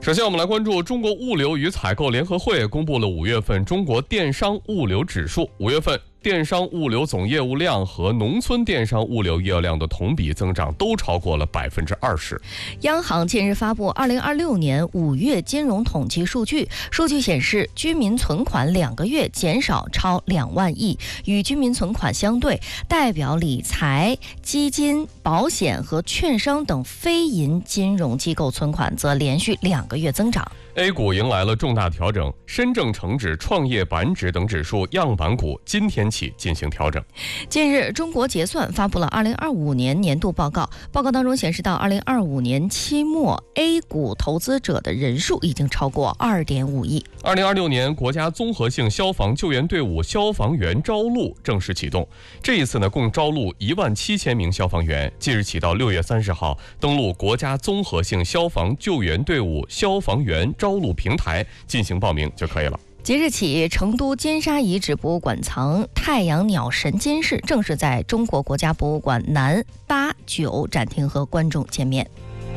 首先，我们来关注中国物流与采购联合会公布了5月份中国电商物流指数。5月份电商物流总业务量和农村电商物流业务量的同比增长都超过了20%。 央行近日发布2026年5月金融统计数据，数据显示，居民存款2个月减少超2万亿，与居民存款相对，代表理财、基金、保险和券商等非银金融机构存款则连续2个月增长。 A 股迎来了重大调整，深证成指、创业板指等指数样板股今天起进行调整。 近日，中国结算发布了2025年年度报告，报告当中显示，到2025年期末 ，A 股投资者的人数已经超过2.5亿。 2026年国家综合性消防救援队伍消防员招录正式启动，这一次呢，共招录17000名消防员，即日起到6月30号登录国家综合性消防救援队伍消防员招录平台进行报名就可以了。 即日起，成都金沙遗址博物馆藏太阳鸟神监视正式在中国国家博物馆南8、9展厅和观众见面。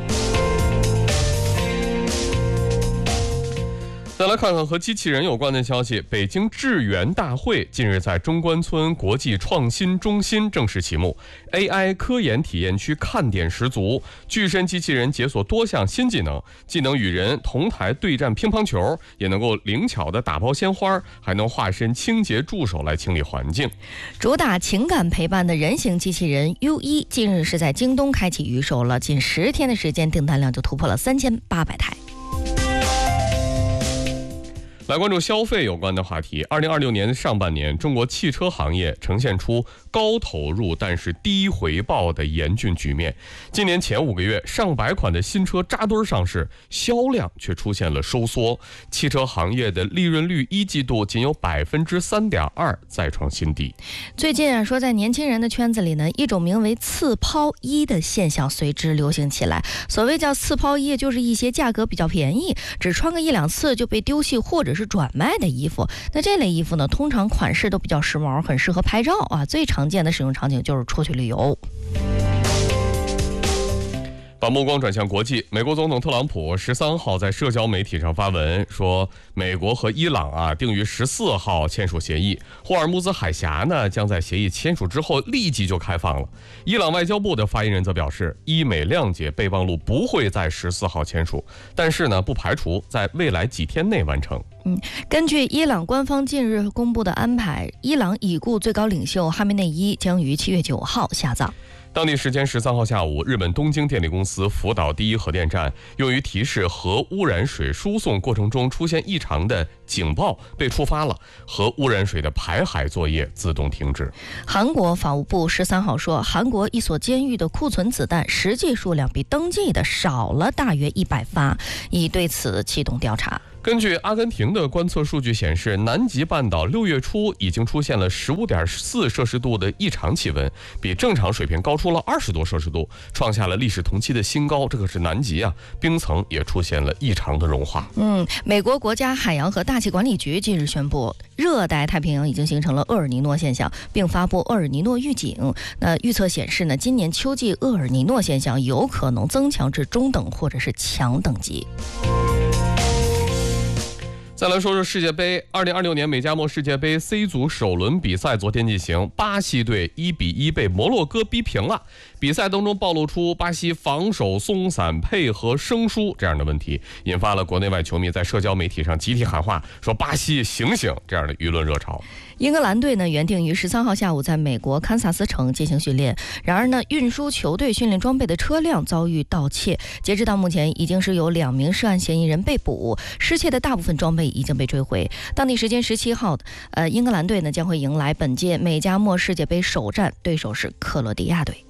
再来看看和机器人有关的消息。北京智源大会近日在中关村国际创新中心正式启幕， AI 科研体验区看点十足，巨身机器人解锁多项新技能，既能与人同台对战乒乓球，也能够灵巧的打包鲜花，还能化身清洁助手来清理环境。 主打情感陪伴的人形机器人 U1 近日是在京东开启预售了，仅10天的时间，订单量就突破了3800台。 来关注消费有关的话题。2026年上半年，中国汽车行业呈现出高投入但是低回报的严峻局面。今年前5个月，上百款的新车扎堆上市，销量却出现了收缩。汽车行业的利润率1季度仅有3.2%，再创新低。 最近说在年轻人的圈子里呢，一种名为次抛衣的现象随之流行起来。所谓叫次抛衣，就是一些价格比较便宜，只穿个1-2次就被丢弃或者是转卖的衣服。那这类衣服呢，通常款式都比较时髦，很适合拍照啊。最常见的使用场景就是出去旅游。 把目光转向国际，美国总统特朗普13号在社交媒体上发文说，美国和伊朗定于14号签署协议，霍尔木兹海峡呢将在协议签署之后立即就开放了。伊朗外交部的发言人则表示，伊美谅解备忘录不会在14号签署，但是呢不排除在未来几天内完成。 根据伊朗官方近日公布的安排，伊朗已故最高领袖哈梅内伊将于7月9号下葬。 当地时间13号下午，日本东京电力公司福岛第一核电站用于提示核污染水输送过程中出现异常的警报被触发了，核污染水的排海作业自动停止。 韩国法务部13号说，韩国一所监狱的库存子弹实际数量比登记的少了大约100发，已对此启动调查。 根据阿根廷的观测数据显示，南极半岛6月初已经出现了15.4摄氏度的异常气温，比正常水平高出了20多摄氏度，创下了历史同期的新高。这可是南极冰层也出现了异常的融化。 美国国家海洋和大气管理局近日宣布，热带太平洋已经形成了厄尔尼诺现象，并发布厄尔尼诺预警。那预测显示呢，今年秋季厄尔尼诺现象有可能增强至中等或者是强等级。 再来说说世界杯，2026年美加墨世界杯 C 组首轮比赛昨天进行，巴西队1-1被摩洛哥逼平了。比赛当中暴露出巴西防守松散、配合生疏这样的问题，引发了国内外球迷在社交媒体上集体喊话，说巴西醒醒这样的舆论热潮。 英格兰队呢原定于13号下午在美国堪萨斯城进行训练，然而呢运输球队训练装备的车辆遭遇盗窃，截止到目前已经是有2名涉案嫌疑人被捕，失窃的大部分装备已经被追回。当地时间17号，英格兰队呢将会迎来本届美加墨世界杯首战，对手是克罗地亚队。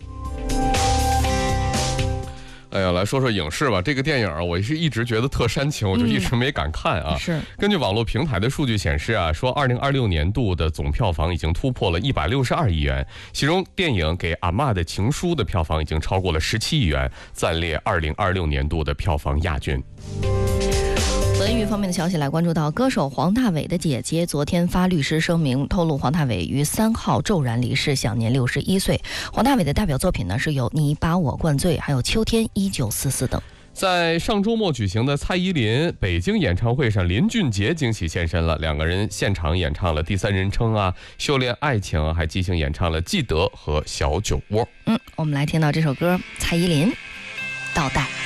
哎呀，来说说影视吧。这个电影我是一直觉得特煽情，我就一直没敢看啊。 是根据网络平台的数据显示说2026年度的总票房已经突破了162亿元，其中电影《给阿嬷的情书》的票房已经超过了17亿元，暂列2026年度的票房亚军。 文娱方面的消息来关注到，歌手黄大炜的姐姐昨天发律师声明，透露黄大炜于3号骤然离世，享年61岁。黄大炜的代表作品呢是有《你把我灌醉》，还有《秋天1944》等。 在上周末举行的蔡依林北京演唱会上，林俊杰惊喜现身了，两个人现场演唱了《第三人称》啊，《修炼爱情》，还即兴演唱了《记得》和《小酒窝》。 我们来听到这首歌，蔡依林，倒带。